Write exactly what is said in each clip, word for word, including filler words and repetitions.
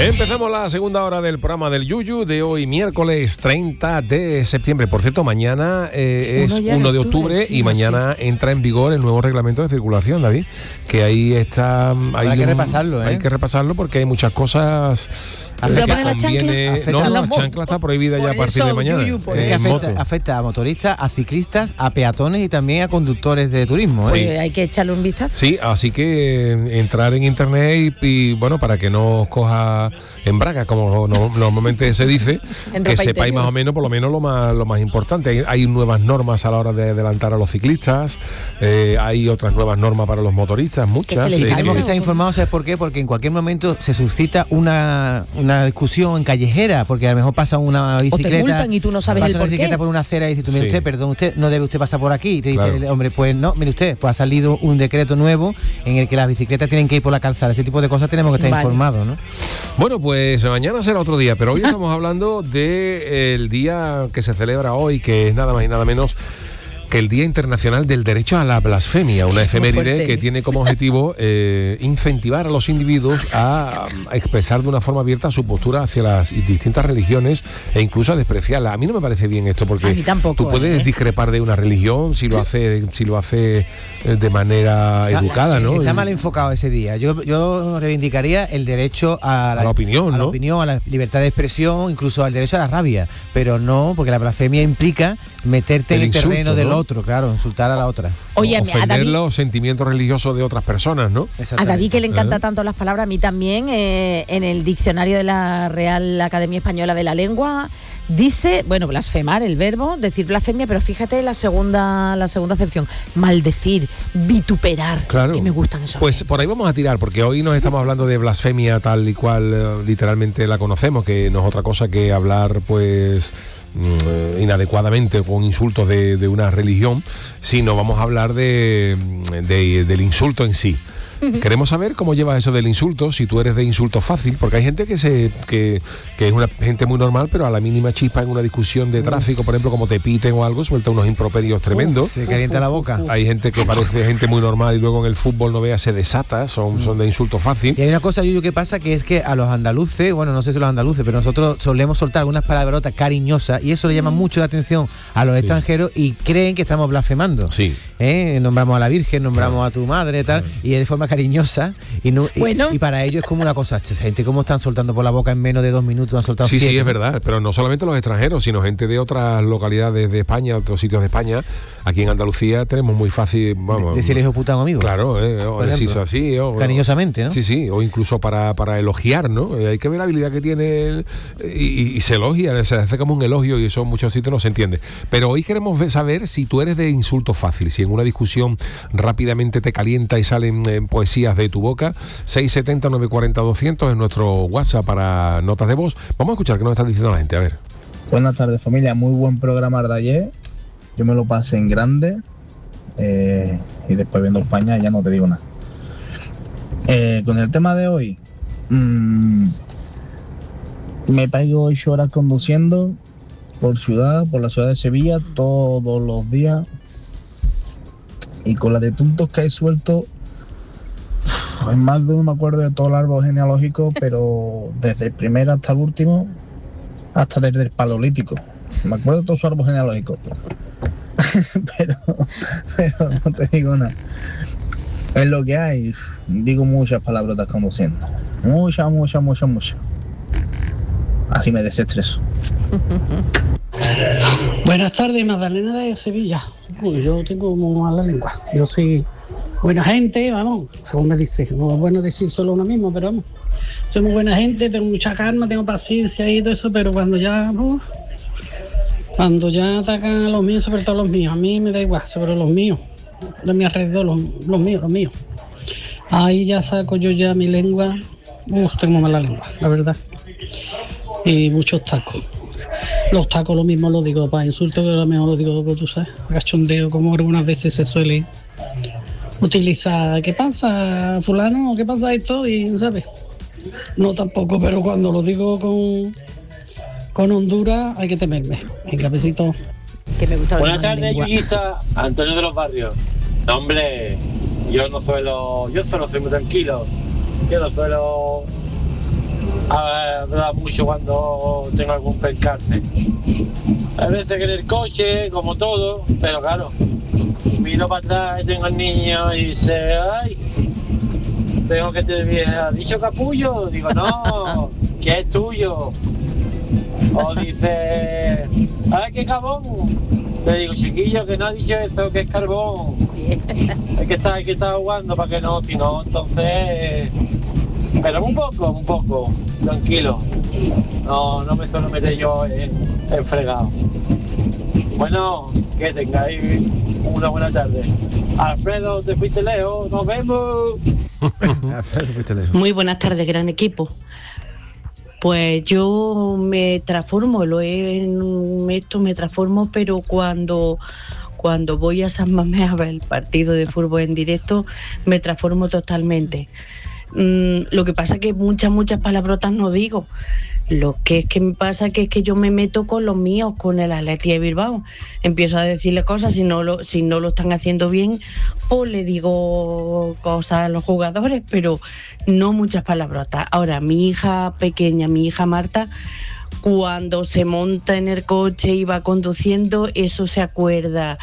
Empezamos la segunda hora del programa del Yuyu de hoy, miércoles treinta de septiembre. Por cierto, mañana eh, es uno de octubre sí, y mañana sí. entra en vigor el nuevo reglamento de circulación, David. Que ahí está. Hay, hay que un, repasarlo, ¿eh? Hay que repasarlo porque hay muchas cosas. ¿Afecta la chancla? No, no, la chancla está prohibida ya a partir eso, de mañana. Yuyu, es que afecta, afecta a motoristas, a ciclistas, a peatones y también a conductores de turismo. ¿eh? Pues sí. Hay que echarle un vistazo. Sí, así que eh, entrar en internet y, y bueno, para que no os coja en braga, como no, normalmente se dice, que sepáis más o menos, por lo menos lo más lo más importante. Hay, hay nuevas normas a la hora de adelantar a los ciclistas, eh, hay otras nuevas normas para los motoristas, muchas. Sí, tenemos que estar informados, ¿sabes por qué? Porque en cualquier momento se suscita una, una discusión callejera, porque a lo mejor pasa una bicicleta, o te multan y tú no sabes pasa el una bicicleta por, por una acera y dices tú, mire sí. usted, perdón, usted no debe usted pasar por aquí, y te dice claro. el hombre, pues no, mire usted, pues ha salido un decreto nuevo en el que las bicicletas tienen que ir por la calzada. Ese tipo de cosas tenemos que estar vale. informados, ¿no? Bueno, pues mañana será otro día, pero hoy estamos hablando del día que se celebra hoy, que es nada más y nada menos que el Día Internacional del Derecho a la Blasfemia, una efeméride que tiene como objetivo eh, incentivar a los individuos a, a expresar de una forma abierta su postura hacia las distintas religiones e incluso a despreciarlas. A mí no me parece bien esto, porque a mí tampoco, tú puedes ¿eh? discrepar de una religión si lo hace si lo hace de manera está, educada, ¿no? Está mal enfocado ese día. Yo, yo reivindicaría el derecho a la, a la opinión, a ¿no? la opinión, a la libertad de expresión, incluso al derecho a la rabia, pero no, porque la blasfemia implica meterte el en el insulto, terreno del ¿no? otro, claro, insultar a la otra. Oye, ofender David, los sentimientos religiosos de otras personas, ¿no? A David, que le encanta tanto las palabras, a mí también, eh, en el diccionario de la Real Academia Española de la Lengua dice, bueno, blasfemar, el verbo, decir blasfemia, pero fíjate la segunda la segunda acepción, maldecir, vituperar, claro. que me gustan esos. Pues por ahí vamos a tirar, porque hoy nos estamos hablando de blasfemia tal y cual eh, literalmente la conocemos, que no es otra cosa que hablar, pues inadecuadamente con insultos de, de una religión, sino vamos a hablar de, de del insulto en sí. Queremos saber cómo llevas eso del insulto, si tú eres de insulto fácil, porque hay gente que se que, que es una gente muy normal, pero a la mínima chispa en una discusión de tráfico, por ejemplo, como te piten o algo, suelta unos improperios tremendos. Uf, se calienta la boca. Hay gente que parece gente muy normal y luego en el fútbol no vea, se desata, son, son de insulto fácil. Y hay una cosa, Yuyu, que pasa, que es que a los andaluces, bueno, no sé si los andaluces, pero nosotros solemos soltar algunas palabrotas cariñosas y eso le llama mucho la atención a los sí. extranjeros y creen que estamos blasfemando. Sí. ¿Eh? Nombramos a la Virgen, nombramos sí. a tu madre, tal, sí. y de forma cariñosa. Y, no, bueno. y, y para ellos es como una cosa, gente como están soltando por la boca en menos de dos minutos, han soltado sí, siete. Sí, es verdad, pero no solamente los extranjeros, sino gente de otras localidades de España, otros sitios de España. Aquí en Andalucía tenemos muy fácil, vamos, de, decirle hijo puta a un amigo. Claro, eh, o ejemplo, así, o, cariñosamente, ¿no? Sí, sí, o incluso para, para elogiar, ¿no? Hay que ver la habilidad que tiene él, y, y se elogia, se hace como un elogio y eso en muchos sitios no se entiende. Pero hoy queremos saber si tú eres de insulto fácil, si en una discusión rápidamente te calienta y salen eh, poesías de tu boca. seis siete cero, nueve cuatro cero, doscientos es nuestro WhatsApp para notas de voz. Vamos a escuchar qué nos están diciendo la gente, a ver. Buenas tardes, familia, muy buen programa de ayer. Yo me lo pasé en grande eh, y después viendo España ya no te digo nada. Eh, con el tema de hoy, mmm, me pego ocho horas conduciendo por ciudad, por la ciudad de Sevilla, todos los días, y con la de tontos que hay suelto, en más de no me acuerdo de todo el árbol genealógico, pero desde el primero hasta el último, hasta desde el paleolítico. Me acuerdo de todo su árbol genealógico. pero, pero no te digo nada. Es lo que hay. Digo muchas palabrotas conduciendo. Muchas, muchas, muchas, muchas. Así me desestreso. Buenas tardes, Magdalena de Sevilla. Uy, yo tengo muy mala lengua. Yo soy buena gente, vamos, según me dice. No es bueno decir solo uno mismo, pero vamos. Soy muy buena gente, tengo mucha calma, tengo paciencia y todo eso, pero cuando ya... Uh, cuando ya atacan a los míos, sobre todo los míos, a mí me da igual, sobre los míos, de mi alrededor, los, los míos, los míos. Ahí ya saco yo ya mi lengua. Uf, tengo mala lengua, la verdad. Y muchos tacos. Los tacos lo mismo lo digo para insultos, que a lo mejor lo digo, tú sabes, cachondeo, como algunas veces se suele utilizar. ¿Qué pasa, fulano? ¿Qué pasa esto? Y, ¿sabes? No tampoco, pero cuando lo digo con, con Honduras hay que temerme. Venga, besito. Que me gusta. Buenas tardes, Yuyista. Antonio de los Barrios. No, hombre, yo no suelo, yo solo soy muy tranquilo. Yo no suelo a mucho cuando tengo algún percance. A veces que en el coche, como todo, pero claro, miro para atrás y tengo al niño y dice, ay, tengo que te vieja, ¿has dicho capullo? Digo, no, que es tuyo. O dice, ay, qué carbón. Le digo, chiquillo, que no ha dicho eso, que es carbón. Hay que estar, hay que estar jugando para que no, si no, entonces... Pero un poco, un poco, tranquilo. No, no me suelo meter yo en, en fregado. Bueno, que tengáis una buena tarde. Alfredo, te fuiste lejos, nos vemos. Alfredo, te fuiste lejos. Muy buenas tardes, gran equipo. Pues yo me transformo, lo he, en esto me transformo, pero cuando, cuando voy a San Mamés a ver el partido de fútbol en directo, me transformo totalmente. Mm, lo que pasa es que muchas, muchas palabrotas no digo. Lo que es que me pasa que es que yo me meto con los míos, con el Athletic de Bilbao. Empiezo a decirle cosas, si no lo, si no lo están haciendo bien, pues le digo cosas a los jugadores, pero no muchas palabrotas. Ahora, mi hija pequeña, mi hija Marta, cuando se monta en el coche y va conduciendo, eso se acuerda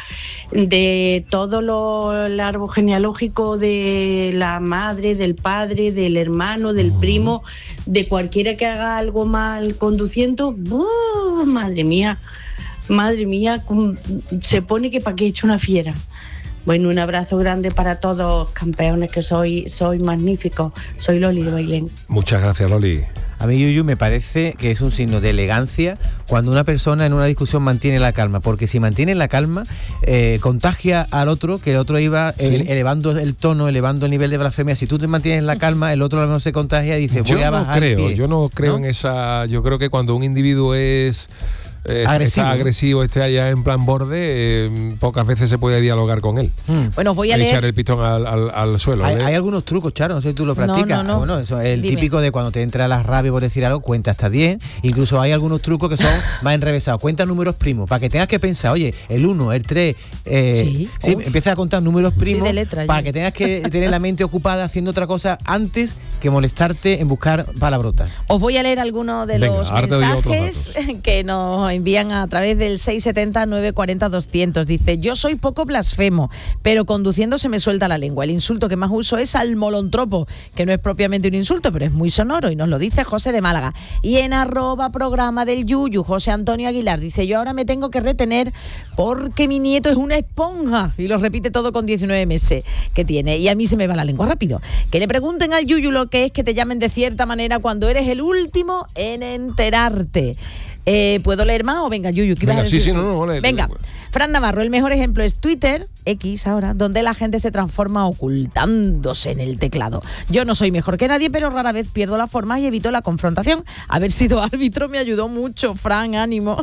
de todo lo, el árbol genealógico de la madre, del padre, del hermano, del primo, de cualquiera que haga algo mal conduciendo. ¡Oh, madre mía! Madre mía, se pone que para qué he hecho una fiera. Bueno, un abrazo grande para todos, campeones, que soy, soy magníficos. Soy Loli de Bailén. Muchas gracias, Loli. A mí, Yuyu, me parece que es un signo de elegancia cuando una persona en una discusión mantiene la calma, porque si mantiene la calma, eh, contagia al otro, que el otro iba ¿Sí? eh, elevando el tono, elevando el nivel de blasfemia. Si tú te mantienes la calma, el otro a lo mejor se contagia y dice, voy yo a no bajar creo, el pie. yo no creo ¿No? en esa. Yo creo que cuando un individuo es eh, agresivo, está ¿no? agresivo, esté allá en plan borde, eh, pocas veces se puede dialogar con él. Mm. Bueno, os voy a Echar leer. el pistón al, al, al suelo. Hay, ¿eh? hay algunos trucos, Charo, no sé si tú lo practicas. no, no. Bueno, eso es el Dime. típico de cuando te entra la rabia por decir algo, cuenta hasta diez. Incluso hay algunos trucos que son más enrevesados. Cuenta números primos, para que tengas que pensar, oye, el uno, el tres, eh, Sí. sí, Uy. empieza a contar números primos de letra, para yo. que tengas que tener la mente ocupada haciendo otra cosa antes que molestarte en buscar palabrotas. Os voy a leer algunos de Venga, los ahora te doy otros mensajes que nos envían a través del seis setenta, nueve cuarenta, doscientos. Dice, yo soy poco blasfemo, pero conduciendo se me suelta la lengua. El insulto que más uso es al molontropo, que no es propiamente un insulto, pero es muy sonoro, y nos lo dice José de Málaga. Y en arroba programa del Yuyu, José Antonio Aguilar, dice, yo ahora me tengo que retener porque mi nieto es una esponja, y lo repite todo con diecinueve meses que tiene, y a mí se me va la lengua rápido. Que le pregunten al Yuyu lo que es que te llamen de cierta manera cuando eres el último en enterarte. Eh, ¿Puedo leer más o venga, Yuyu? ¿Qué ibas Venga, a decir sí, sí, tú? no, no, lee, Venga, lee. Fran Navarro, el mejor ejemplo es Twitter, X ahora, donde la gente se transforma ocultándose en el teclado. Yo no soy mejor que nadie, pero rara vez pierdo la forma y evito la confrontación. Haber sido árbitro me ayudó mucho, Fran, ánimo.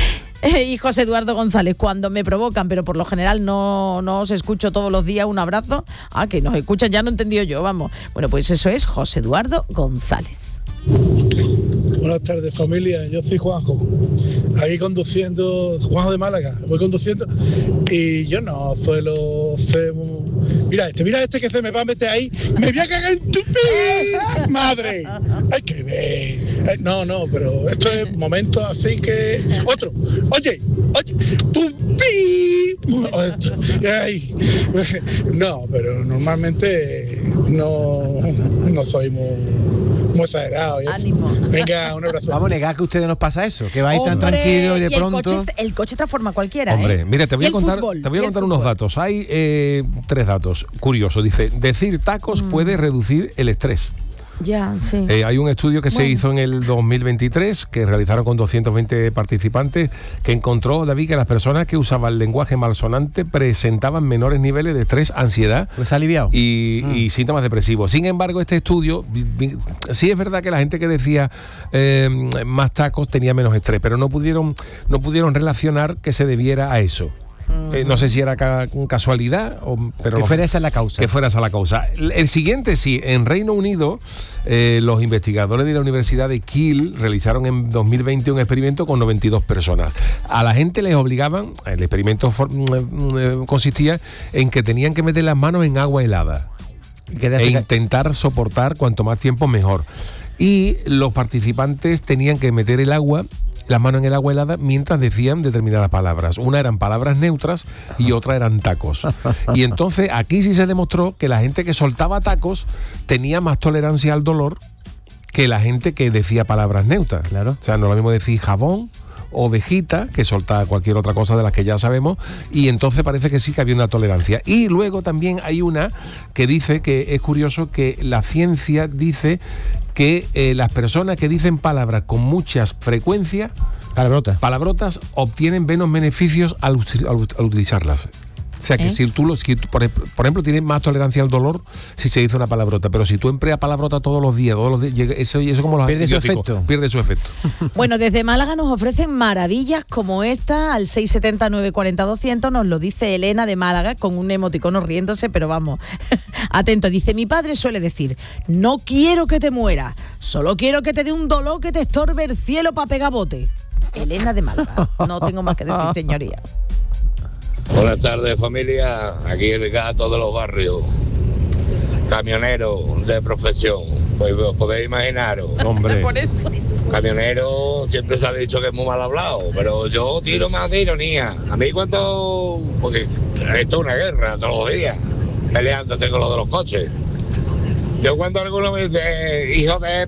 Y José Eduardo González, cuando me provocan, pero por lo general no, no os escucho todos los días, un abrazo. Ah, que nos escuchan, ya no he entendido yo, vamos. Bueno, pues eso es José Eduardo González. Buenas tardes, familia. Yo soy Juanjo. Aquí conduciendo, Juanjo de Málaga. Voy conduciendo y yo no suelo ser muy... Mira este, mira este que se me va a meter ahí. ¡Me voy a cagar en tu pi! ¡Madre! Hay que ver. No, no, pero esto es momentos así que... Otro. Oye, oye, tu pi. Ay. No, pero normalmente no, no soy muy... muy exagerado. Ánimo. Venga, un abrazo. Vamos a negar que a ustedes nos pasa eso, que vais tan Hombre, tranquilos y de y pronto... El coche, el coche transforma a cualquiera, Hombre, ¿eh? mira, te voy Y a el contar, fútbol, te voy a y el contar unos fútbol. datos. Hay eh, tres datos curiosos. Dice, decir tacos Mm. puede reducir el estrés. Ya, sí. Eh, hay un estudio que se Bueno. hizo en el dos mil veintitrés que realizaron con doscientos veinte participantes que encontró, David, que las personas que usaban lenguaje malsonante presentaban menores niveles de estrés, ansiedad Pues se ha aliviado. y, y síntomas depresivos. Sin embargo, este estudio, vi- vi- sí es verdad que la gente que decía eh, más tacos tenía menos estrés, pero no pudieron, no pudieron relacionar que se debiera a eso. Eh, no sé si era ca- casualidad o pero Que no- fuera esa la causa. que fuera esa la causa. El, el siguiente sí, en Reino Unido eh, los investigadores de la Universidad de Kiel realizaron en dos mil veinte un experimento con noventa y dos personas. A la gente les obligaban, el experimento for- mm, eh, consistía en que tenían que meter las manos en agua helada Quedarse e ca- intentar soportar cuanto más tiempo mejor. y los participantes tenían que meter el agua, las manos en el agua helada mientras decían determinadas palabras. Una eran palabras neutras y otra eran tacos. Y entonces aquí sí se demostró que la gente que soltaba tacos tenía más tolerancia al dolor que la gente que decía palabras neutras. Claro. O sea, no es lo mismo decir jabón, ovejita, que solta cualquier otra cosa de las que ya sabemos, y entonces parece que sí que había una tolerancia. Y luego también hay una que dice que es curioso que la ciencia dice que eh, las personas que dicen palabras con muchas frecuencias, palabrotas, palabrotas obtienen menos beneficios al, al, al utilizarlas. O sea que ¿Eh? si tú, lo, si tú por, por ejemplo, tienes más tolerancia al dolor si se dice una palabrota, pero si tú empleas palabrota todos los días, todos los días, eso, eso como los pierde su efecto. Pierde su efecto. Bueno, desde Málaga nos ofrecen maravillas como esta, al seis siete nueve cuatro cero doscientos, nos lo dice Elena de Málaga, con un emoticono riéndose, pero vamos, atento, dice, mi padre suele decir, no quiero que te mueras, solo quiero que te dé un dolor que te estorbe el cielo para pegar bote. Elena de Málaga, no tengo más que decir, señoría. Buenas tardes, familia. Aquí el gato de los barrios, camionero de profesión. Pues os podéis imaginaros. Hombre. Por eso. Camionero siempre se ha dicho que es muy mal hablado, pero yo tiro más de ironía. A mí cuando... Porque esto es una guerra todos los días, peleándote con lo de los coches. Yo cuando alguno me dice, hijo de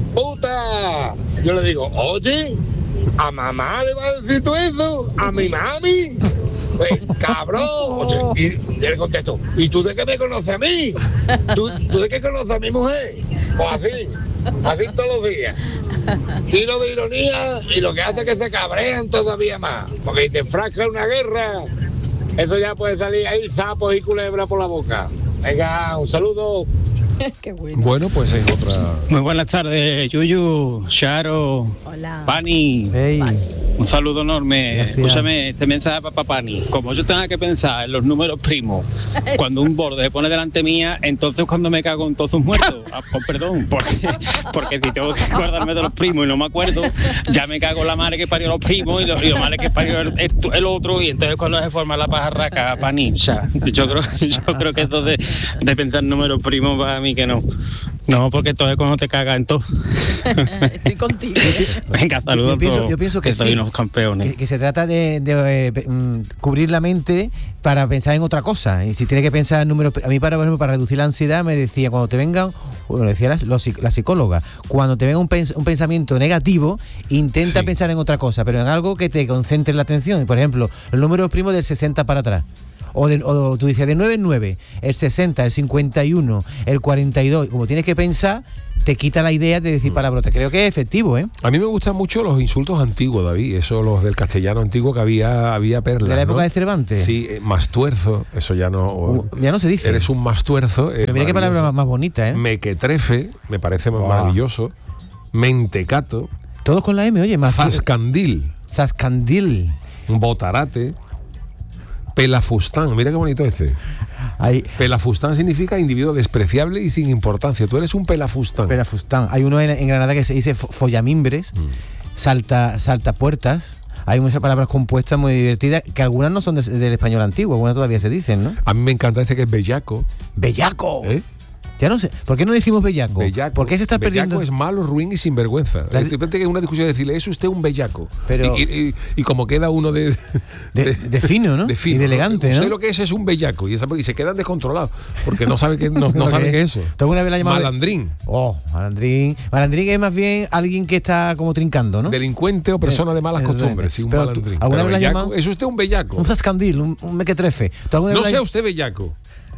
puta, yo le digo, oye, ¿a mamá le vas a decir tú eso? ¿A mi mami? Pues, cabrón. Y, y le contesto, ¿y tú de qué me conoces a mí? ¿Tú, ¿Tú de qué conoces a mi mujer? Pues así, así todos los días. Tiro de ironía y lo que hace es que se cabrean todavía más. Porque si te enfrascas en una guerra, eso ya puede salir ahí sapos y culebras por la boca. Venga, un saludo. Qué bueno. Bueno, pues es otra. Muy buenas tardes, Yuyu, Charo, Hola. Pani. Hey. Un saludo enorme. Gracias. Escúchame, este mensaje para Pani. Como yo tenga que pensar en los números primos, cuando un borde se pone delante mía, entonces cuando me cago en todos sus muertos. Ah, pues, perdón, porque, porque si tengo que acordarme de los primos y no me acuerdo, ya me cago en la madre que parió los primos y lo, y lo madre que parió el, el, el otro, y entonces cuando se forma la pajarraca, Pani. O sea, yo creo, yo creo que esto de, de pensar en números primos para mí que no. No, porque entonces cuando te cagas en todo. Estoy contigo. Venga, saludos yo pienso, a todos, yo pienso que, que soy sí, unos campeones. que, que se trata de, de, de um, cubrir la mente para pensar en otra cosa. Y si tiene que pensar en números, a mí para, por ejemplo, para reducir la ansiedad me decía, cuando te venga, bueno, decía la, los, la psicóloga, cuando te venga un, pens, un pensamiento negativo, intenta sí. pensar en otra cosa, pero en algo que te concentre la atención. Por ejemplo, los números primos del sesenta para atrás. O, de, o tú dices de nueve en nueve, el sesenta, el cincuenta y uno, el cuarenta y dos. Como tienes que pensar, te quita la idea de decir palabrotas. Creo que es efectivo, ¿eh? A mí me gustan mucho los insultos antiguos, David. Eso, los del castellano antiguo, que había, había perlas. ¿De la época ¿no? de Cervantes? Sí, eh, mastuerzo, eso ya no... Uh, ya no se dice. Eres un mastuerzo. Pero mira qué palabra más, más bonita, ¿eh? Mequetrefe, me parece wow. maravilloso. Mentecato. Todos con la M, oye. Más Zascandil. Zascandil. Botarate. Pelafustán, mira qué bonito este. Hay, pelafustán significa individuo despreciable y sin importancia. Tú eres un pelafustán. Pelafustán. Hay uno en, en Granada que se dice follamimbres, mm. salta, saltapuertas. Hay muchas palabras compuestas muy divertidas, que algunas no son de, del español antiguo, algunas todavía se dicen, ¿no? A mí me encanta ese que es bellaco. ¡Bellaco! ¿Eh? Ya no sé. ¿Por qué no decimos bellaco? bellaco. ¿Por qué se está bellaco perdiendo? Es malo, ruin y sinvergüenza. La... De repente que es una discusión de decirle, es usted un bellaco. Pero... Y, y, y como queda uno de... De, de, de fino, ¿no? De fino. Y de elegante, ¿no? Usted lo que es es un bellaco. Y, esa, y se quedan descontrolados. Porque no sabe que no, no sabe qué es eso. ¿Alguna vez la llamado malandrín? Oh, malandrín. Malandrín es más bien alguien que está como trincando, ¿no? Delincuente o persona de malas costumbres. Sí, un Pero malandrín. ¿Alguna Pero vez la llamado? Es usted un bellaco. Un zascandil, un, un mequetrefe. No sea usted bellaco.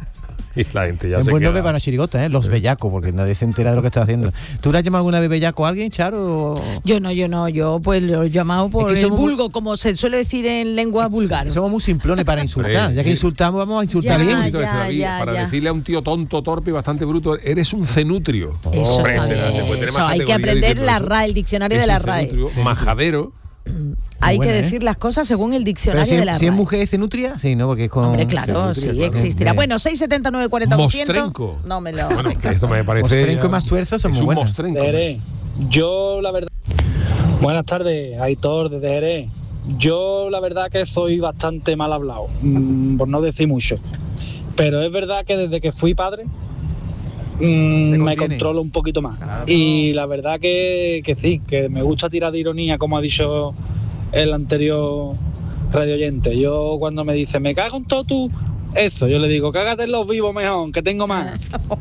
Y la gente ya es se buen queda. nombre para una chirigota, ¿eh? Los sí. bellacos, porque nadie se entera de lo que está haciendo. ¿Tú le has llamado alguna vez bellaco a alguien, Charo? Yo no, yo no, yo pues lo he llamado por es que el vulgo, muy... como se suele decir en lengua vulgar. Somos muy simplones para insultar. Ya que insultamos, vamos a insultar ya, bien. Ya, ya, ya, para ya. decirle a un tío tonto, torpe y bastante bruto, eres un cenutrio. Oh, eso está Hombre, bien. se puede tener Eso, más hay que aprender la R A E, el diccionario es de la un R A E. Cenutrio, majadero. Hay buena, que decir ¿eh? las cosas según el diccionario si, de la si R A E. es mujer es cenutria, sí, ¿no? Porque es con... Hombre, claro, sí, claro. existirá. Bueno, seis siete nueve cuatro cero doscientos. Mostrenco. No me lo... Bueno, que esto me parece... Mostrenco y más tuerzo son muy buenos. Mostrenco. Jerez, yo la verdad... Buenas tardes, Aitor desde Jerez. Yo la verdad que soy bastante mal hablado, mmm, por no decir mucho. Pero es verdad que desde que fui padre, mm, me controlo un poquito más. Claro. Y la verdad que, que sí, que me gusta tirar de ironía, como ha dicho el anterior radio oyente. Yo cuando me dice, me cago en todo tú, eso, yo le digo, cágate en los vivos mejor, que tengo más.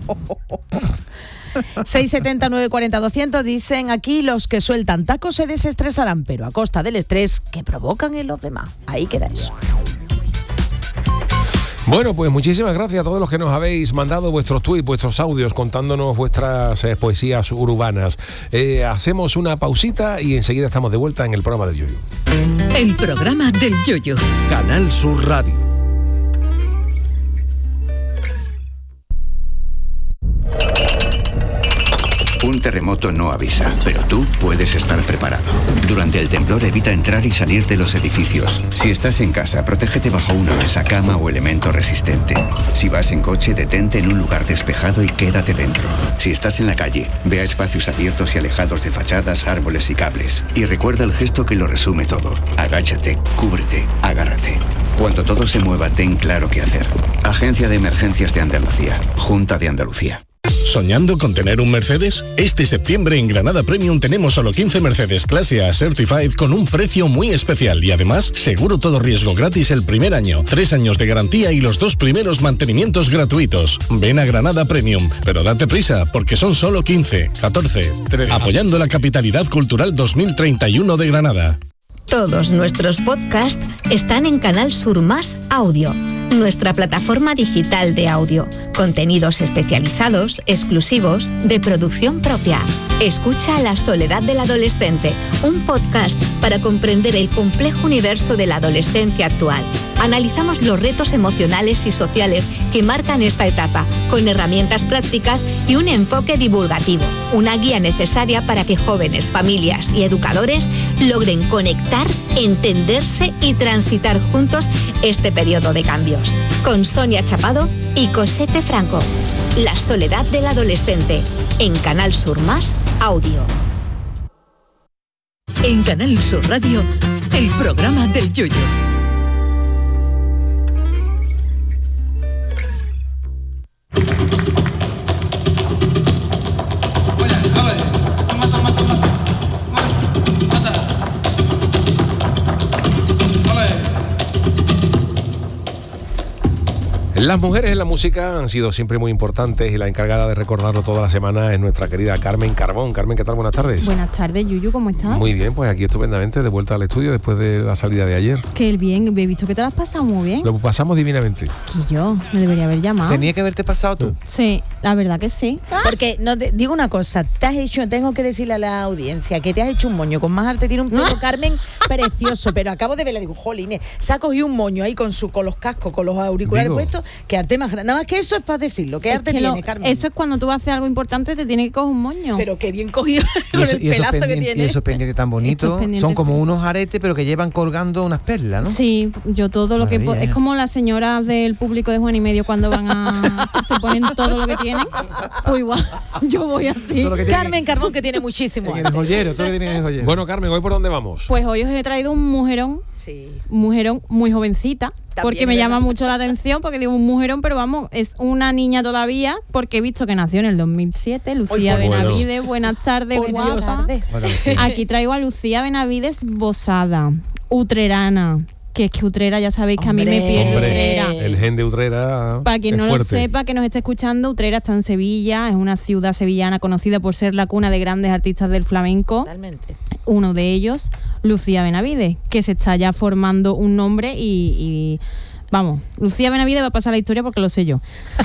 seis setenta, nueve cuarenta, doscientos dicen aquí, los que sueltan tacos se desestresarán, pero a costa del estrés que provocan en los demás. Ahí queda eso. Bueno, pues muchísimas gracias a todos los que nos habéis mandado vuestros tweets, vuestros audios, contándonos vuestras eh, poesías urbanas. Eh, hacemos una pausita y enseguida estamos de vuelta en el programa del Yoyo. El programa del Yoyo. Canal Sur Radio. Un terremoto no avisa, pero tú puedes estar preparado. Durante el temblor evita entrar y salir de los edificios. Si estás en casa, protégete bajo una mesa, cama o elemento resistente. Si vas en coche, detente en un lugar despejado y quédate dentro. Si estás en la calle, ve a espacios abiertos y alejados de fachadas, árboles y cables. Y recuerda el gesto que lo resume todo. Agáchate, cúbrete, agárrate. Cuando todo se mueva, ten claro qué hacer. Agencia de Emergencias de Andalucía. Junta de Andalucía. ¿Soñando con tener un Mercedes? Este septiembre en Granada Premium tenemos solo quince Mercedes Clase A Certified con un precio muy especial y además seguro todo riesgo gratis el primer año, tres años de garantía y los dos primeros mantenimientos gratuitos. Ven a Granada Premium, pero date prisa porque son solo quince, catorce, trece. Apoyando la capitalidad cultural dos mil treinta y uno de Granada. Todos nuestros podcasts están en Canal Sur Más Audio, nuestra plataforma digital de audio. Contenidos especializados, exclusivos, de producción propia. Escucha La soledad del adolescente, un podcast para comprender el complejo universo de la adolescencia actual. Analizamos los retos emocionales y sociales que marcan esta etapa, con herramientas prácticas y un enfoque divulgativo. Una guía necesaria para que jóvenes, familias y educadores logren conectar, entenderse y transitar juntos este periodo de cambios. Con Sonia Chapado y Cosette Franco. La soledad del adolescente, en Canal Sur Más Audio. En Canal Sur Radio, el programa del Yoyo. Las mujeres en la música han sido siempre muy importantes y la encargada de recordarlo toda la semana es nuestra querida Carmen Carbón. Carmen, ¿qué tal? Buenas tardes. Buenas tardes, Yuyu, ¿cómo estás? Muy bien, pues aquí estupendamente, de vuelta al estudio después de la salida de ayer. Qué bien, he visto que te lo has pasado muy bien. Lo pasamos divinamente. Que yo, me debería haber llamado. ¿Tenía que haberte pasado tú? Sí, la verdad que sí. Porque, no te, digo una cosa, te has hecho, tengo que decirle a la audiencia que te has hecho un moño con más arte, tiene un pelo, Carmen, precioso, pero acabo de verla, digo, jolines, se ha cogido un moño ahí con su, con los cascos, con los auriculares digo, puestos, que arte más grande. Nada más que eso es para decirlo, ¿qué arte tiene, Carmen? Eso es cuando tú haces algo importante, te tiene que coger un moño. Pero qué bien cogido con eso, el pelazo que tiene. Y esos pendientes tan bonitos, son como unos aretes, pero que llevan colgando unas perlas, ¿no? Sí, yo todo lo Maravilla. que... Es como las señoras del público de Juan y Medio cuando van a... se ponen todo lo que tienen. Pues igual, yo voy así. Carmen Carbón, que tiene muchísimo arte. En el joyero, todo lo que tiene en el joyero. Bueno, Carmen, ¿hoy por dónde vamos? Pues hoy os he traído un mujerón, sí. mujerón muy jovencita. También porque me llama mucho la atención, porque digo un mujerón, pero vamos, es una niña todavía, porque he visto que nació en el dos mil siete, Lucía Oy, Benavides, bueno. buenas tardes, Por guapa. Dios. Aquí traigo a Lucía Benavides Bosada, utrerana, que es que Utrera, ya sabéis que Hombre. a mí me pierde Hombre, Utrera. El gen de Utrera. Para quien no fuerte. lo sepa, que nos esté escuchando, Utrera está en Sevilla, es una ciudad sevillana conocida por ser la cuna de grandes artistas del flamenco. Totalmente. Uno de ellos, Lucía Benavides, que se está ya formando un nombre y, y vamos, Lucía Benavides va a pasar la historia porque lo sé yo.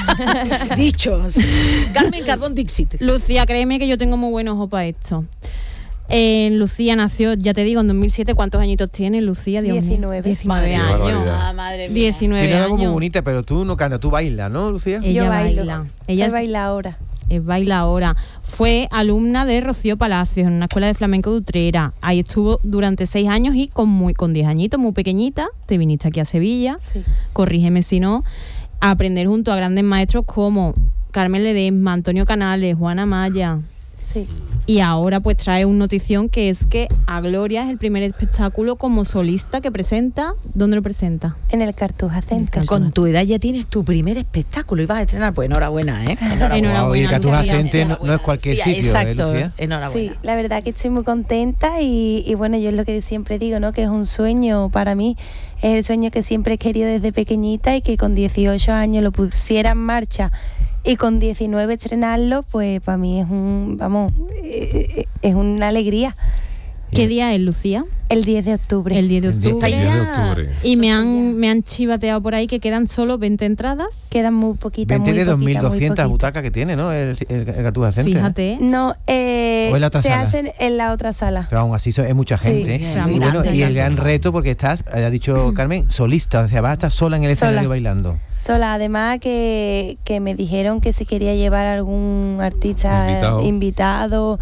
Dichos. Carmen Carbón Dixit. Lucía, créeme que yo tengo muy buen ojo para esto. Eh, Lucía nació, ya te digo, en dos mil siete. ¿Cuántos añitos tiene Lucía? Dios diecinueve. diecinueve años. Ah, madre mía. diecinueve Tiene años. algo muy bonita, pero tú no cantas, tú bailas, ¿no, Lucía? Ella Yo bailo. baila. Ella es baila ahora. Es baila ahora. Fue alumna de Rocío Palacios en una escuela de flamenco de Utrera. Ahí estuvo durante seis años y con muy con diez añitos, muy pequeñita, te viniste aquí a Sevilla. Sí. Corrígeme si no. A aprender junto a grandes maestros como Carmen Ledesma, Antonio Canales, Juana Maya. Sí. Y ahora pues trae una notición que es que A Gloria es el primer espectáculo como solista que presenta. ¿Dónde lo presenta? En el Cartuja Center. Con tu edad ya tienes tu primer espectáculo y vas a estrenar, pues enhorabuena, ¿eh? Enhorabuena. Enhorabuena. Y el Cartuja Center no, no es cualquier Sí, sitio, exacto, ¿eh, Lucía? enhorabuena. Sí, la verdad que estoy muy contenta y, y bueno, yo es lo que siempre digo, ¿no? Que es un sueño para mí, es el sueño que siempre he querido desde pequeñita y que con dieciocho años lo pusiera en marcha y con diecinueve estrenarlo, pues para mí es un, vamos, es una alegría. ¿Qué día es, Lucía? El diez de octubre. El diez de octubre. El diez de octubre. Y me han, me han chivateado por ahí que quedan solo veinte entradas. Quedan muy poquitas, veinte muy de dos mil poquitas, muy doscientas poquitas. butacas que tiene, ¿no? El, el, el Cartuja Center. Fíjate. No, eh, ¿O en la otra se sala? hacen en la otra sala. Pero aún así so- es mucha Sí, gente. bien, y muy bueno, grande, y el grande. gran reto, porque estás, ha dicho Carmen, solista, o sea, vas a estar sola en el Sola. escenario bailando. Sola, además que, que me dijeron que si quería llevar algún artista Invitado. invitado, invitado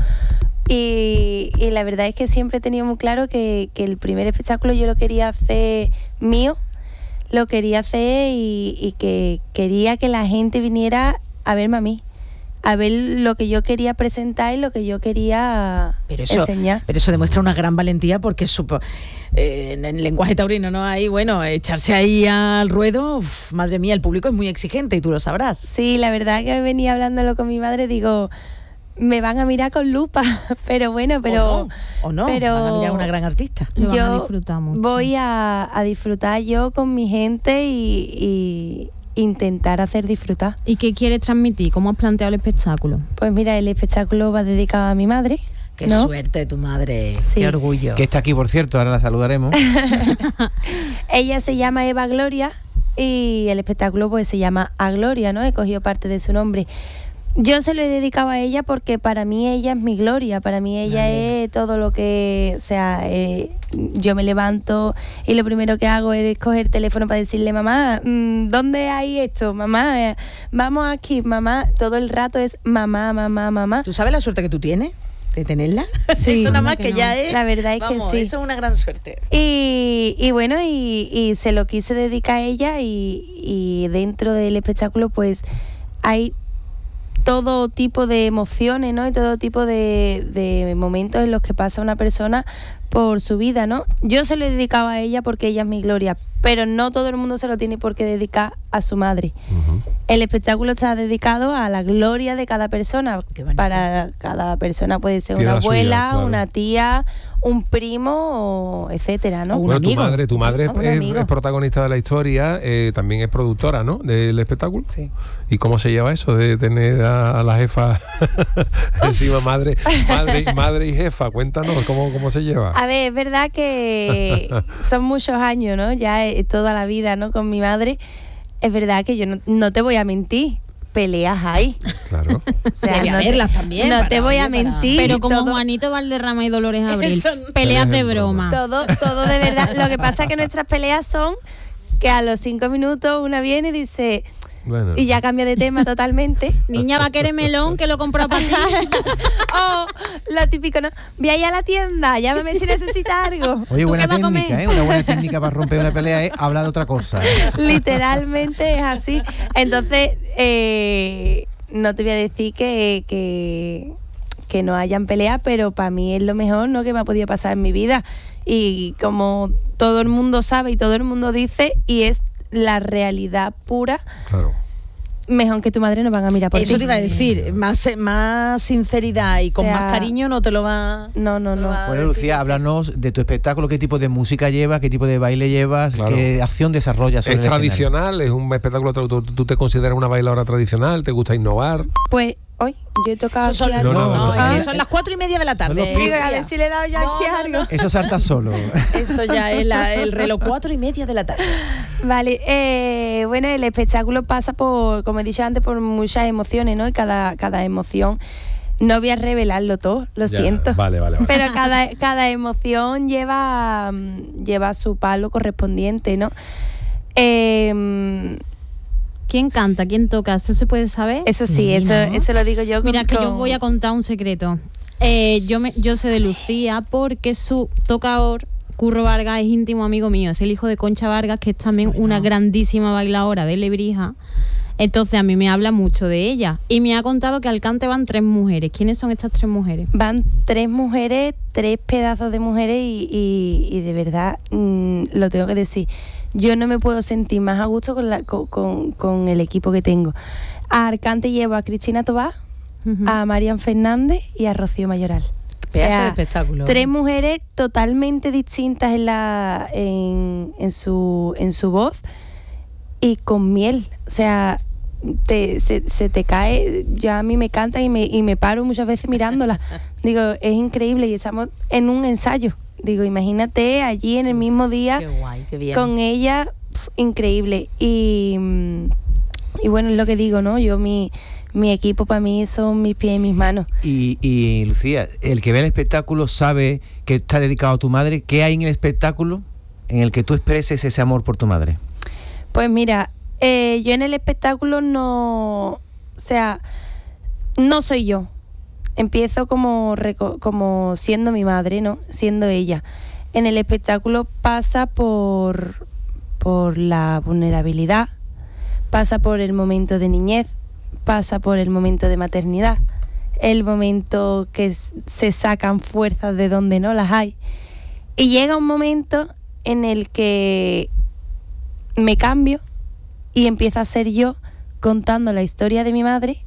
y, y la verdad es que siempre he tenido muy claro que, que el primer espectáculo yo lo quería hacer mío, lo quería hacer y, y que quería que la gente viniera a verme a mí, a ver lo que yo quería presentar y lo que yo quería Pero eso, enseñar. pero eso demuestra una gran valentía porque supo, eh, en el lenguaje taurino no hay, bueno, echarse ahí al ruedo, uf, madre mía, el público es muy exigente y tú lo sabrás. Sí, la verdad que venía hablándolo con mi madre, digo, me van a mirar con lupa, pero bueno, pero... O no, o no, pero van a mirar a una gran artista. Lo van a yo disfrutar mucho. voy a, a disfrutar yo con mi gente y, y intentar hacer disfrutar. ¿Y qué quieres transmitir? ¿Cómo has planteado el espectáculo? Pues mira, el espectáculo va dedicado a mi madre. Qué ¿no? suerte tu madre, Sí. qué orgullo. Que está aquí, por cierto, ahora la saludaremos. Ella se llama Eva Gloria y el espectáculo pues se llama A Gloria, ¿no? He cogido parte de su nombre. Yo se lo he dedicado a ella porque para mí ella es mi gloria, para mí ella Vale. es todo lo que, o sea, eh, yo me levanto y lo primero que hago es coger el teléfono para decirle, mamá, mm, ¿dónde hay esto? Mamá, eh, vamos aquí, mamá, todo el rato es mamá, mamá, mamá. ¿Tú sabes la suerte que tú tienes de tenerla? Sí, Eso nada más que que, no. ya es. La verdad es que vamos, sí. Eso es una gran suerte. Y, y bueno, y, y se lo quise dedicar a ella y, y dentro del espectáculo pues hay todo tipo de emociones, ¿no? Y todo tipo de, de momentos en los que pasa una persona por su vida, ¿no? Yo se lo he dedicado a ella porque ella es mi gloria, pero no todo el mundo se lo tiene por qué dedicar a su madre. Uh-huh. El espectáculo está dedicado a la gloria de cada persona. Para cada persona puede ser Tiene una la suya, abuela, claro. una tía, un primo, o etcétera, ¿no? Bueno, tu madre, tu madre es, Un es- amigo. es protagonista de la historia, eh, también es productora, ¿no? Del espectáculo. Sí. ¿Y cómo se lleva eso de tener a, a la jefa encima, madre, madre, madre y jefa? Cuéntanos cómo, cómo se lleva. A ver, es verdad que son muchos años, ¿no? Ya eh, toda la vida, ¿no? Con mi madre. Es verdad que yo no, no te voy a mentir. Peleas hay. Claro. O sea, Debe no te, haberlas también, no para- te voy a oye, para- mentir. Pero como todo, Juanito Valderrama y Dolores Abril, Eso- peleas de broma. todo, todo de verdad. Lo que pasa es que nuestras peleas son que a los cinco minutos una viene y dice... Bueno. Y ya cambia de tema totalmente. Niña, va a querer melón que lo compró para ti. Oh, lo típico, ¿no? Ve ahí a la tienda, llámame si necesitas algo. Oye, ¿Tú buena qué vas a técnica, comer? ¿eh? Una buena técnica para romper una pelea es hablar de otra cosa. Literalmente es así. Entonces, eh, no te voy a decir que, que, que no hayan peleas, pero para mí es lo mejor, ¿no? Que me ha podido pasar en mi vida. Y como todo el mundo sabe y todo el mundo dice, y es la realidad pura, Claro. mejor que tu madre no van a mirar por Eso ti. te iba a decir, más, más sinceridad y con O sea, más cariño no te lo va. No, no, te lo no. va a Bueno, decir. Lucía, háblanos de tu espectáculo, qué tipo de música llevas, qué tipo de baile llevas, Claro. qué acción desarrollas sobre ¿Es el escenario. tradicional? ¿Es un espectáculo? tra- ¿Tú, tú te consideras una bailadora tradicional? ¿Te gusta innovar? Pues, hoy yo he tocado Eso son, aquí No, algo. no, no, no, es Ah, que son las cuatro y media de la tarde. Son los digo, a ver si le he dado yo aquí algo. Eso salta solo. Eso ya es la- el reloj cuatro y media de la tarde. Vale, eh, bueno, el espectáculo pasa por, como he dicho antes, por muchas emociones, ¿no? Y cada, cada emoción, no voy a revelarlo todo, lo Ya, siento. Vale, vale, vale. Pero cada, cada emoción lleva, mm, lleva su palo correspondiente, ¿no? Eh, ¿Quién canta? ¿Quién toca? ¿Eso se puede saber? eso sí, eso, ¿no? eso lo digo yo. Mira, con- que yo con- voy a contar un secreto. Eh, yo, me, yo sé de Lucía porque su tocador, Curro Vargas, es íntimo amigo mío. Es el hijo de Concha Vargas, que es también una grandísima bailadora de Lebrija. Entonces a mí me habla mucho de ella y me ha contado que al cante van tres mujeres. ¿Quiénes son estas tres mujeres? Van tres mujeres, tres pedazos de mujeres y, y, y de verdad mmm, lo tengo que decir. Yo no me puedo sentir más a gusto con, la, con, con, con el equipo que tengo. A Arcante llevo a Cristina Tobá, uh-huh. a Marian Fernández y a Rocío Mayoral. Pedazo o sea, de espectáculo. Tres mujeres totalmente distintas en la en, en su en su voz y con miel. O sea, te, se, se te cae, ya a mí me canta y me, y me paro muchas veces mirándola. Digo, es increíble y estamos en un ensayo. Digo, imagínate allí en el mismo día. Qué guay, qué bien. Con ella, pf, increíble. Y, y bueno, es lo que digo, ¿no? Yo mi Mi equipo para mí son mis pies y mis manos. Y, y Lucía, el que ve el espectáculo sabe que está dedicado a tu madre. ¿Qué hay en el espectáculo en el que tú expreses ese amor por tu madre? Pues mira, eh, yo en el espectáculo no, o sea, no soy yo. Empiezo como, como siendo mi madre, ¿no? Siendo ella. En el espectáculo pasa por, por la vulnerabilidad, pasa por el momento de niñez, pasa por el momento de maternidad, el momento que se sacan fuerzas de donde no las hay. Y llega un momento en el que me cambio y empiezo a ser yo contando la historia de mi madre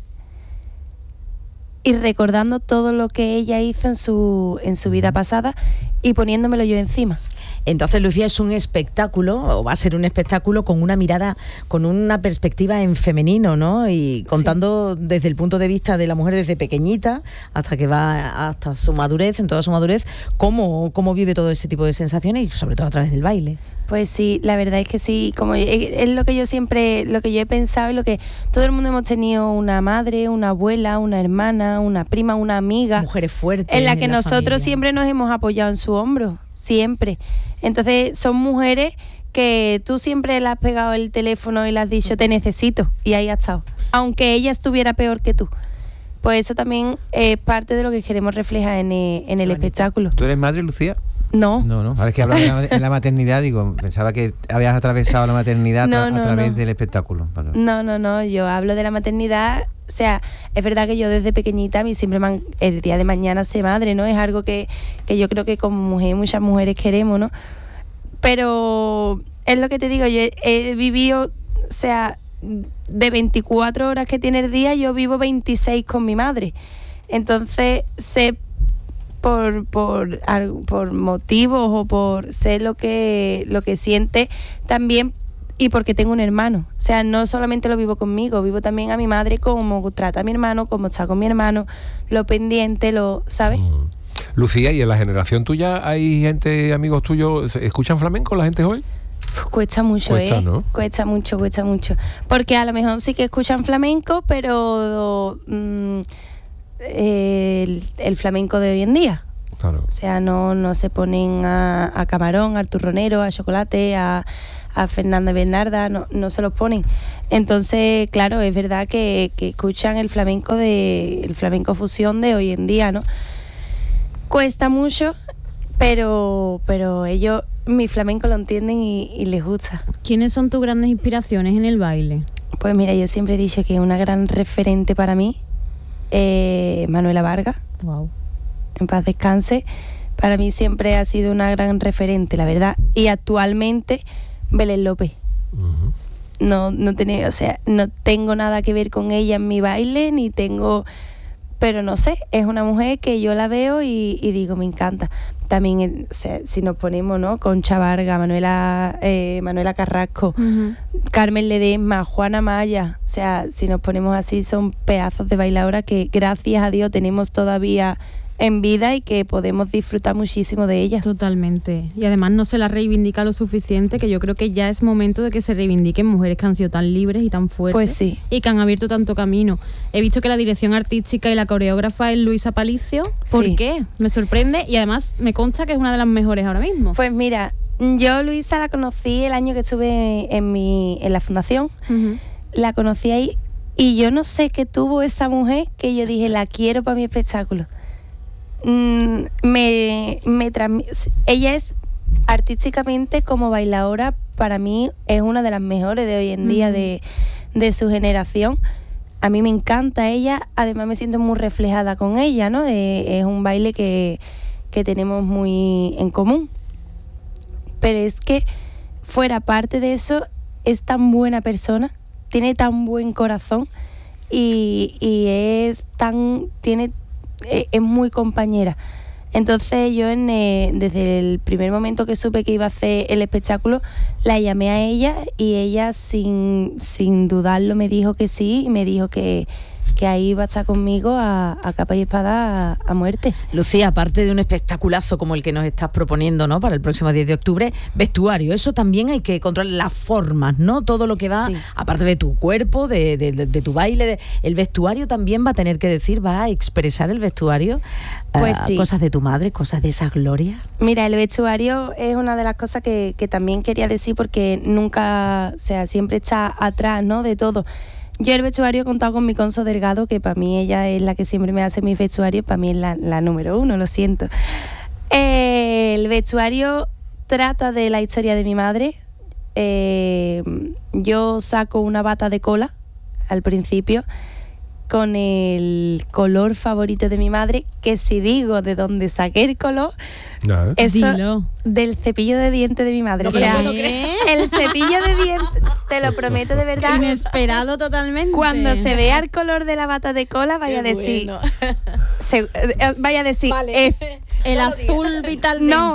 y recordando todo lo que ella hizo en su, en su vida pasada y poniéndomelo yo encima. Entonces, Lucía, es un espectáculo, o va a ser un espectáculo con una mirada, con una perspectiva en femenino, ¿no? Y contando sí. desde el punto de vista de la mujer desde pequeñita hasta que va hasta su madurez, en toda su madurez, cómo, cómo vive todo ese tipo de sensaciones y sobre todo a través del baile. Pues sí, la verdad es que sí, como es lo que yo siempre, lo que yo he pensado y lo que todo el mundo hemos tenido, una madre, una abuela, una hermana, una prima, una amiga. Mujeres fuertes. En la que en la nosotros familia. Siempre nos hemos apoyado en su hombro, siempre. Entonces son mujeres que tú siempre le has pegado el teléfono y le has dicho te necesito y ahí ha estado, aunque ella estuviera peor que tú. Pues eso también es parte de lo que queremos reflejar en el, en el espectáculo. ¿Tú eres madre, Lucía? No. No, no. Ahora es que hablas de la, de la maternidad, digo, pensaba que habías atravesado la maternidad no, a, no, a través no. del espectáculo. Vale. No, no, no. Yo hablo de la maternidad. O sea, es verdad que yo desde pequeñita, a mí siempre me han, el día de mañana ser madre, ¿no? Es algo que, que yo creo que como mujer muchas mujeres queremos, ¿no? Pero es lo que te digo, yo he, he vivido, o sea, de veinticuatro horas que tiene el día, yo vivo veintiséis con mi madre. Entonces, sé por por por motivos o por sé lo que lo que siente también y porque tengo un hermano. O sea, no solamente lo vivo conmigo, vivo también a mi madre, cómo trata a mi hermano, cómo está con mi hermano, lo pendiente, lo, ¿sabes? Mm. Lucía, ¿y en la generación tuya hay gente, amigos tuyos, escuchan flamenco la gente joven? Cuesta mucho, Cuesta, ¿eh? ¿no? Cuesta mucho, cuesta mucho. Porque a lo mejor sí que escuchan flamenco, pero mmm, el, el flamenco de hoy en día. Claro. O sea, no, no se ponen a, a Camarón, a Turronero, a Chocolate, a, a Fernanda Bernarda, no, no se los ponen. Entonces, claro, es verdad que, que escuchan el flamenco de el flamenco fusión de hoy en día, ¿no? Cuesta mucho, pero pero ellos mi flamenco lo entienden y, y les gusta. ¿Quiénes son tus grandes inspiraciones en el baile? Pues mira, yo siempre he dicho que una gran referente para mí eh, Manuela Vargas. Wow. En paz descanse. Para mí siempre ha sido una gran referente, la verdad. Y actualmente Belén López. Uh-huh. No, no tenía, o sea, no tengo nada que ver con ella en mi baile, ni tengo, pero no sé, es una mujer que yo la veo y, y digo, me encanta. También, o sea, si nos ponemos, ¿no? Concha Vargas, Manuela, eh, Manuela Carrasco, uh-huh. Carmen Ledesma, Juana Maya, o sea, si nos ponemos así, son pedazos de bailadoras que gracias a Dios tenemos todavía en vida y que podemos disfrutar muchísimo de ellas. Totalmente. Y además no se las reivindica lo suficiente, que yo creo que ya es momento de que se reivindiquen mujeres que han sido tan libres y tan fuertes. Pues sí. Y que han abierto tanto camino. He visto que la dirección artística y la coreógrafa es Luisa Palicio. ¿Por sí. qué? Me sorprende y además me consta que es una de las mejores ahora mismo. Pues mira, yo Luisa la conocí el año que estuve en mi en la fundación. Uh-huh. La conocí ahí y yo no sé qué tuvo esa mujer que yo dije, la quiero para mi espectáculo. Mm, me, me transmi- ella es artísticamente como bailadora, para mí es una de las mejores de hoy en día, mm. de, de su generación. A mí me encanta ella, además me siento muy reflejada con ella, ¿no? Eh, es un baile que, que tenemos muy en común. Pero es que, fuera parte de eso, es tan buena persona, tiene tan buen corazón y, y es tan, tiene, es, es muy compañera. Entonces yo en, eh, desde el primer momento que supe que iba a hacer el espectáculo, la llamé a ella y ella sin, sin dudarlo me dijo que sí y me dijo que, que ahí iba a estar conmigo a, a capa y espada a, a muerte. Lucía, aparte de un espectaculazo como el que nos estás proponiendo, ¿no?, para el próximo diez de octubre, vestuario, eso también hay que controlar, las formas, ¿no? Todo lo que va, sí, aparte de tu cuerpo, de, de, de, de tu baile, de, el vestuario también va a tener que decir, va a expresar el vestuario. Pues uh, sí. Cosas de tu madre, cosas de esa gloria. Mira, el vestuario es una de las cosas que, que también quería decir porque nunca, o sea, siempre está atrás, ¿no?, de todo. Yo el vestuario he contado con mi Conso Delgado, que para mí ella es la que siempre me hace mis vestuarios, para mí es la, la número uno, lo siento. Eh, el vestuario trata de la historia de mi madre. Eh, yo saco una bata de cola al principio con el color favorito de mi madre, que si digo de dónde saqué el color, no, eso Dilo. Del cepillo de dientes de mi madre. No, o sea, el cepillo de dientes, te lo prometo de verdad. Inesperado totalmente. Cuando se vea el color de la bata de cola, vaya a decir, bueno. se, vaya a decir, vale. Es el azul vital. No.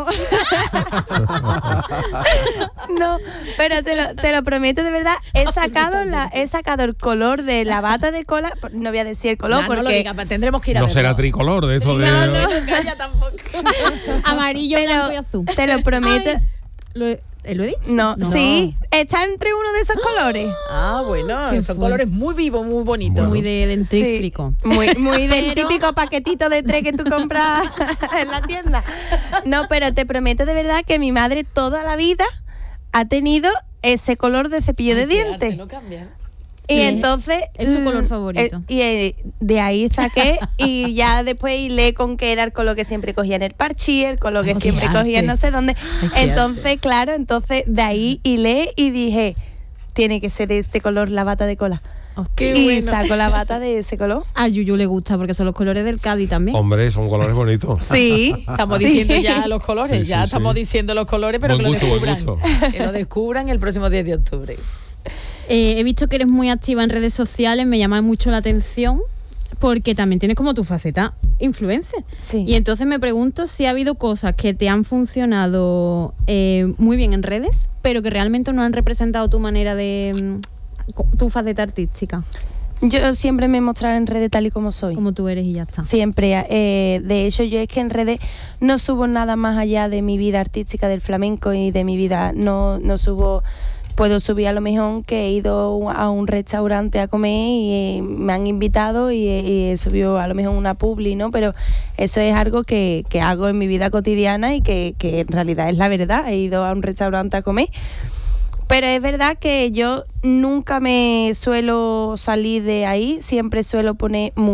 No, pero te lo, te lo prometo de verdad, he sacado la, he sacado el color de la bata de cola, no voy a decir el color, no, porque no lo diga, tendremos que ir a no verlo. Será tricolor de esto de no, no. Calla tampoco. Amarillo, blanco y azul. Te lo prometo. Ay, ¿lo, he, ¿Lo he dicho? No, no, sí, está entre uno de esos colores. Ah, bueno, son fue? colores muy vivos, muy bonitos. Bueno. Muy de dentífrico. Sí, muy, muy del pero... típico paquetito de tres que tú compras en la tienda. No, pero te prometo de verdad que mi madre toda la vida ha tenido ese color de cepillo Ay, de dientes. No cambian. Y sí, entonces es su color favorito. Eh, y eh, de ahí saqué y ya después hilé con que era el color que siempre cogía en el parchí, el color que Ay, siempre cogía en no sé dónde. Ay, entonces, arte. claro, entonces de ahí hilé y dije, tiene que ser de este color la bata de cola. Oh, y bueno. saco la bata de ese color. A Yuyu le gusta porque son los colores del Cádiz también. Hombre, son colores bonitos. Sí. Estamos sí. diciendo ya los colores, sí, ya sí, estamos sí. diciendo los colores, pero buen que gusto, lo descubran. Que lo descubran el próximo diez de octubre. Eh, he visto que eres muy activa en redes sociales, me llama mucho la atención porque también tienes como tu faceta influencer. Sí. Y entonces me pregunto si ha habido cosas que te han funcionado eh, muy bien en redes, pero que realmente no han representado tu manera de... tu faceta artística. Yo siempre me he mostrado en redes tal y como soy. Como tú eres y ya está. Siempre. Eh, de hecho, yo es que en redes no subo nada más allá de mi vida artística del flamenco y de mi vida. No, no subo... Puedo subir a lo mejor que he ido a un restaurante a comer y me han invitado y he, y he subido a lo mejor una publi, ¿no? Pero eso es algo que, que hago en mi vida cotidiana y que, que en realidad es la verdad. He ido a un restaurante a comer. Pero es verdad que yo nunca me suelo salir de ahí, siempre suelo poner